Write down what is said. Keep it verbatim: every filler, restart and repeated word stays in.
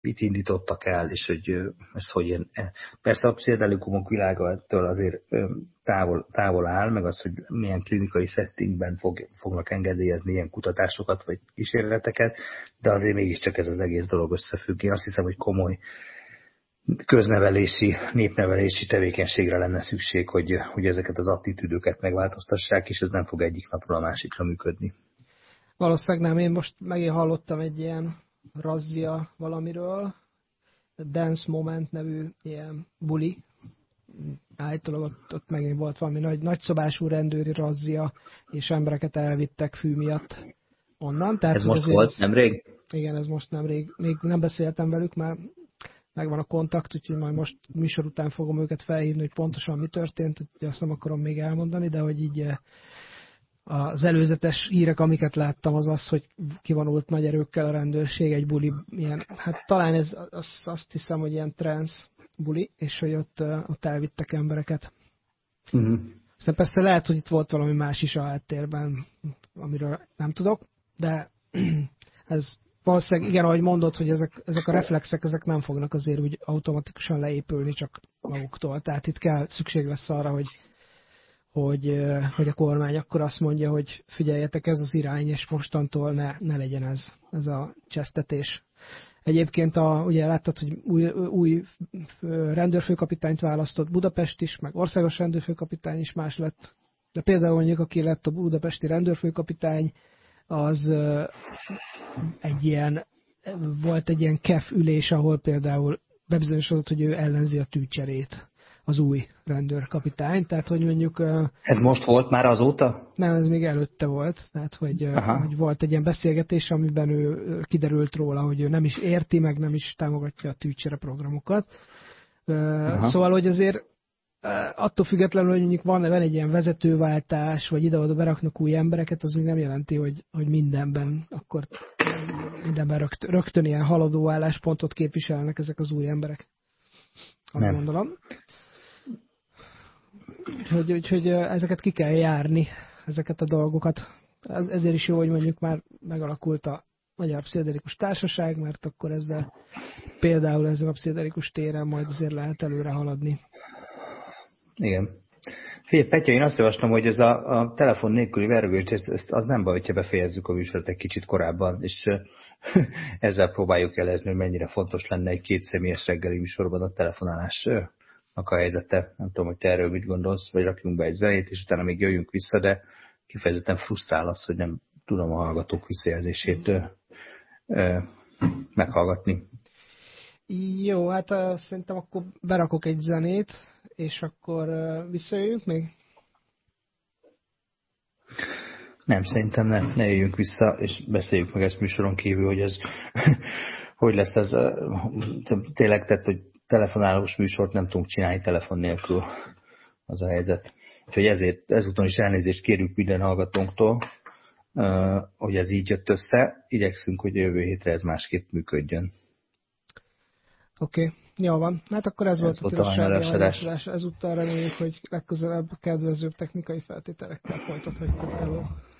mit indítottak el, és hogy ez hogy ilyen. Persze a pszichedelikumok világa ettől azért távol, távol áll, meg az, hogy milyen klinikai settingben fog, fognak engedélyezni ilyen kutatásokat, vagy kísérleteket, de azért mégiscsak ez az egész dolog összefügg. Én azt hiszem, hogy komoly köznevelési, népnevelési tevékenységre lenne szükség, hogy, hogy ezeket az attitűdöket megváltoztassák, és ez nem fog egyik napról a másikra működni. Valószínűleg nem. Én most megint hallottam egy ilyen razzia valamiről, Dance Moment nevű ilyen buli. Állítólag ott, ott megint volt valami nagy, nagyszabású rendőri razzia, és embereket elvittek fű miatt onnan. Tehát, ez most volt, nemrég? Igen, ez most nemrég. Még nem beszéltem velük, már megvan a kontakt, úgyhogy majd most műsor után fogom őket felhívni, hogy pontosan mi történt, úgyhogy azt nem akarom még elmondani, de hogy így az előzetes hírek, amiket láttam, az az, hogy kivonult nagy erőkkel a rendőrség egy buli, ilyen, hát talán ez azt, azt hiszem, hogy ilyen trance buli, és hogy ott, ott elvittek embereket. Uh-huh. Aztán persze lehet, hogy itt volt valami más is a háttérben, amiről nem tudok, de ez valószínűleg, igen, ahogy mondod, hogy ezek, ezek a reflexek, ezek nem fognak azért úgy automatikusan leépülni csak maguktól. Tehát itt kell, szükség lesz arra, hogy Hogy, hogy a kormány akkor azt mondja, hogy figyeljetek, ez az irány, és mostantól ne, ne legyen ez, ez a csesztetés. Egyébként a, ugye láttad, hogy új, új rendőrfőkapitányt választott Budapest is, meg országos rendőrfőkapitány is más lett. De például mondjuk, aki lett a budapesti rendőrfőkapitány, az egy ilyen, volt egy ilyen kef ülés, ahol például bebizonyosodott, hogy ő ellenzi a tűcserét, az új rendőrkapitány, tehát hogy mondjuk... Ez most volt már azóta? Nem, ez még előtte volt, tehát hogy, hogy volt egy ilyen beszélgetés, amiben ő kiderült róla, hogy ő nem is érti, meg nem is támogatja a tűcsere programokat. Aha. Szóval, hogy azért attól függetlenül, hogy mondjuk van, van egy ilyen vezetőváltás, vagy ide-oda beraknak új embereket, az még nem jelenti, hogy, hogy mindenben akkor mindenben rögt, rögtön ilyen haladó álláspontot képviselnek ezek az új emberek. Azt nem. Gondolom. Úgyhogy, úgyhogy ezeket ki kell járni, ezeket a dolgokat. Ez, ezért is jó, hogy mondjuk már megalakult a Magyar Pszichedelikus Társaság, mert akkor ezzel például ezen a pszichedelikus téren majd azért lehet előre haladni. Igen. Figyelj, Petya, én azt javaslom, hogy ez a, a telefon nélküli vergős, ez, ez, az nem baj, hogyha befejezzük a műsort egy kicsit korábban, és ezzel próbáljuk jelezni, hogy mennyire fontos lenne egy két személyes reggeli műsorban a telefonálásnak a helyzete. Nem tudom, hogy te erről mit gondolsz, vagy rakjunk be egy zenét, és utána még jöjjünk vissza, de kifejezetten frusztrál az, hogy nem tudom a hallgatók visszajelzését ö, ö, meghallgatni. Jó, hát uh, szerintem akkor berakok egy zenét, és akkor uh, visszajöjjünk még? Nem, szerintem nem. Ne jöjjünk vissza, és beszéljük meg ezt műsoron kívül, hogy ez hogy lesz ez tényleg, tehát, hogy telefonálós műsort nem tudunk csinálni telefon nélkül, az a helyzet. Úgyhogy ezért ezúton is elnézést kérünk minden hallgatónktól, hogy ez így jött össze. Igyekszünk, hogy jövő hétre ez másképp működjön. Oké, okay. Jó van. Hát akkor ez, ez volt a tilos. Ezúttal reméljük, hogy legközelebb kedvezőbb technikai feltételekkel folytathatjuk elő.